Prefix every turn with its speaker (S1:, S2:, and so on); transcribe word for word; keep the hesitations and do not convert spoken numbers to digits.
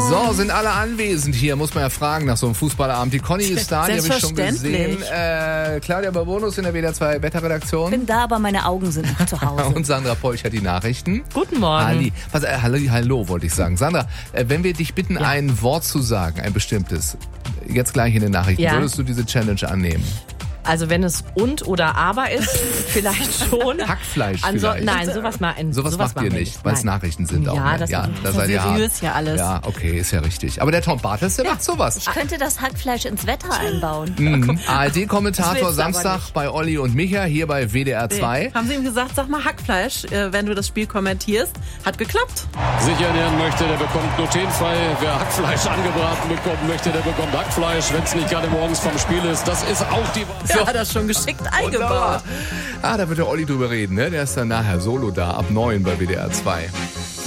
S1: So, sind alle anwesend hier, muss man ja fragen nach so einem Fußballabend. Die Conny ist da, die habe ich schon gesehen. Äh, Claudia Barbonus in der W D R zwei Wetterredaktion.
S2: Bin da, aber meine Augen sind noch zu Hause.
S1: Und Sandra Polch hat die Nachrichten.
S3: Guten Morgen.
S1: Ali. Was, äh, hallo, hallo, wollte ich sagen. Sandra, äh, wenn wir dich bitten, ja. ein Wort zu sagen, ein bestimmtes, jetzt gleich in den Nachrichten, ja. würdest du diese Challenge annehmen?
S3: Also wenn es und oder aber ist, vielleicht schon.
S1: Hackfleisch
S3: Anso-
S1: vielleicht.
S3: Nein, sowas, mal,
S1: sowas, sowas macht ihr nicht, weil es Nachrichten sind
S3: ja,
S1: auch. Ne?
S3: Das
S1: ja,
S3: das
S1: das
S3: ist
S1: ja
S3: seriös ja alles.
S1: Ja, okay, ist ja richtig. Aber der Tom Bartels, der ja. macht sowas.
S2: Ich könnte das Hackfleisch ins Wetter einbauen.
S1: Mhm. A R D-Kommentator Samstag bei Olli und Micha hier bei W D R zwei.
S4: Nee. Haben sie ihm gesagt, sag mal Hackfleisch, äh, wenn du das Spiel kommentierst. Hat geklappt.
S5: Sich ernähren möchte, der bekommt glutenfrei. Wer Hackfleisch angebraten bekommen möchte, der bekommt Hackfleisch, wenn es nicht gerade morgens vom Spiel ist. Das ist auch die Wahrheit.
S4: So hat er schon geschickt eingebaut.
S1: Ah, da wird der Olli drüber reden, ne? Der ist dann nachher solo da, ab neun bei W D R zwei.